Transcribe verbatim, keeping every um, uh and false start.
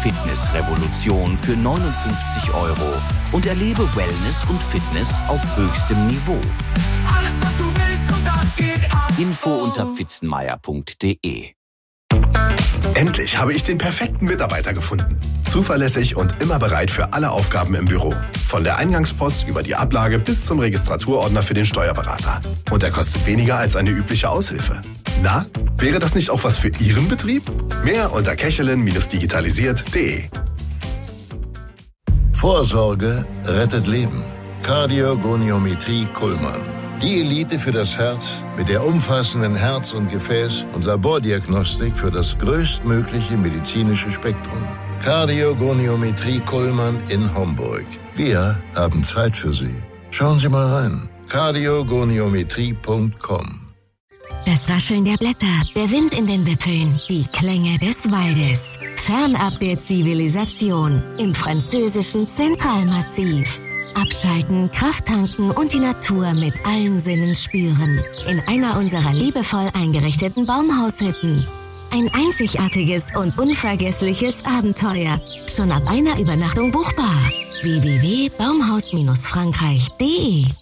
Fitnessrevolution für neunundfünfzig Euro und erlebe Wellness und Fitness auf höchstem Niveau. Alles, was du willst und das geht ab. Info unter pfitzenmeier punkt de. Endlich habe ich den perfekten Mitarbeiter gefunden. Zuverlässig und immer bereit für alle Aufgaben im Büro. Von der Eingangspost über die Ablage bis zum Registraturordner für den Steuerberater. Und er kostet weniger als eine übliche Aushilfe. Na, wäre das nicht auch was für Ihren Betrieb? Mehr unter kechelin digitalisiert punkt de. Vorsorge rettet Leben. Kardiogoniometrie Kuhlmann. Die Elite für das Herz mit der umfassenden Herz- und Gefäß- und Labordiagnostik für das größtmögliche medizinische Spektrum. Kardiogoniometrie Kuhlmann in Homburg. Wir haben Zeit für Sie. Schauen Sie mal rein. kardiogoniometrie punkt com. Das Rascheln der Blätter, der Wind in den Wipfeln, die Klänge des Waldes. Fernab der Zivilisation im französischen Zentralmassiv. Abschalten, Kraft tanken und die Natur mit allen Sinnen spüren. In einer unserer liebevoll eingerichteten Baumhaushütten. Ein einzigartiges und unvergessliches Abenteuer. Schon ab einer Übernachtung buchbar. w w w punkt baumhaus Bindestrich frankreich punkt de